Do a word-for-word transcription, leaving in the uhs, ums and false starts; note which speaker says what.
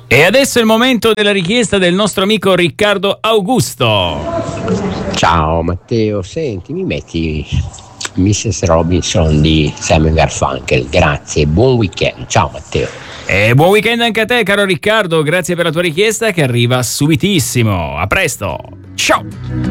Speaker 1: E adesso è il momento della richiesta del nostro amico Riccardo Augusto.
Speaker 2: Ciao Matteo, senti, mi metti missus Robinson di Simon Garfunkel, grazie, buon weekend, ciao Matteo.
Speaker 1: E buon weekend anche a te, caro Riccardo, grazie per la tua richiesta che arriva subitissimo. A presto, ciao!